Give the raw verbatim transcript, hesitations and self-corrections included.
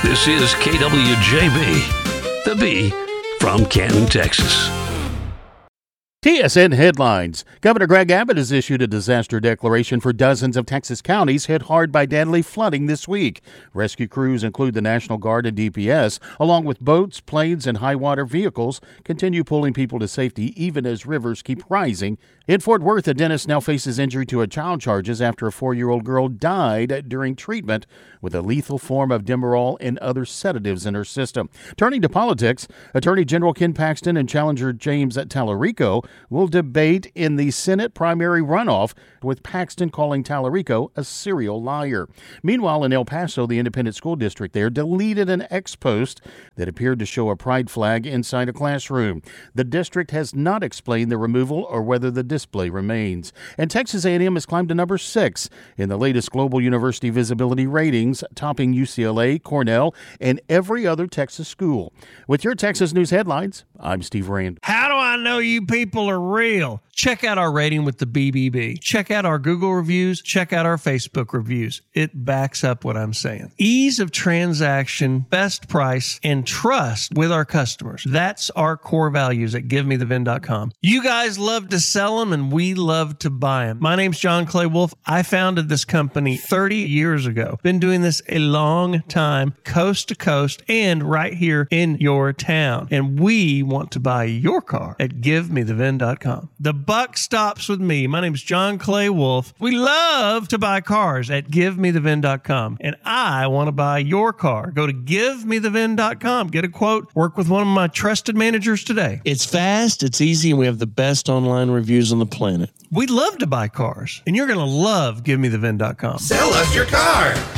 This is K W J B, the B from Canton, Texas. T S N headlines. Governor Greg Abbott has issued a disaster declaration for dozens of Texas counties hit hard by deadly flooding this week. Rescue crews include the National Guard and D P S, along with boats, planes, and high-water vehicles, continue pulling people to safety even as rivers keep rising. In Fort Worth, a dentist now faces injury to a child charges after a four-year-old girl died during treatment with a lethal form of Demerol and other sedatives in her system. Turning to politics, Attorney General Ken Paxton and challenger James Tallarico will debate in the Senate primary runoff, with Paxton calling Tallarico a serial liar. Meanwhile, in El Paso, the independent school district there deleted an ex post that appeared to show a pride flag inside a classroom. The district has not explained the removal or whether the display remains. And Texas A and M has climbed to number six in the latest Global University Visibility ratings, topping U C L A, Cornell, and every other Texas school. With your Texas News headlines, I'm Steve Rand. How do I know you people are real? Check out our rating with the B B B. Check out our Google reviews. Check out our Facebook reviews. It backs up what I'm saying. Ease of transaction, best price, and trust with our customers. That's our core values at give me the vin dot com. You guys love to sell them, and we love to buy them. My name's John Clay Wolf. I founded this company thirty years ago. Been doing this a long time, coast to coast, and right here in your town. And we want to buy your car at give me the vin dot com. The buck stops with me. My name's John Clay Wolf. We love to buy cars at give me the vin dot com. And I want to buy your car. Go to give me the vin dot com. Get a quote. Work with one of my trusted managers today. It's fast, it's easy, and we have the best online reviews on the planet. We love to buy cars. And you're going to love give me the vin dot com. Sell us your car.